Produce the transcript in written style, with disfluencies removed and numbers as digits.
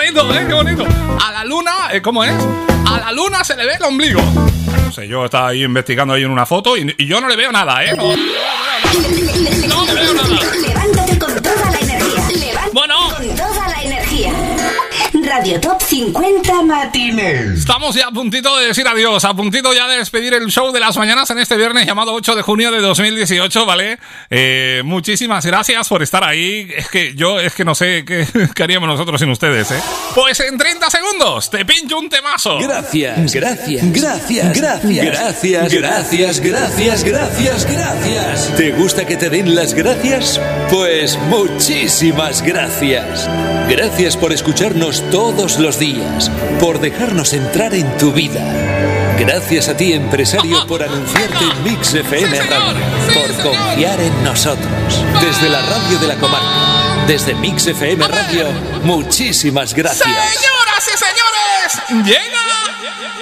bonito, qué bonito. A la luna, ¿cómo es? A la luna se le ve el ombligo. No sé, yo estaba ahí investigando ahí en una foto y yo no le veo nada, No le veo nada. Levántate con toda la energía. Bueno. Con toda la energía. Radio Top 50 Matines. Estamos ya a puntito de decir adiós, a puntito ya de despedir el show de las mañanas en este viernes llamado 8 de junio de 2018, ¿vale? Muchísimas gracias por estar ahí. Es que no sé qué haríamos nosotros sin ustedes, Pues en 30 segundos te pincho un temazo. Gracias. ¿Te gusta que te den las gracias? Pues muchísimas gracias. Gracias por escucharnos todos los días, por dejarnos entrar en tu vida. Gracias a ti, empresario, por anunciarte en Mix FM Radio, por confiar en nosotros. Desde la radio de la comarca, desde Mix FM Radio, muchísimas gracias. Señoras y señores, llega